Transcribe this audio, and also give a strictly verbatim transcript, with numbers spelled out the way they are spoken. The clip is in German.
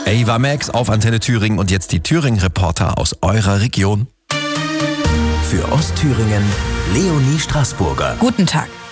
Ava Max auf Antenne Thüringen und jetzt die Thüringen-Reporter aus eurer Region. Für Ostthüringen Leonie Straßburger. Guten Tag.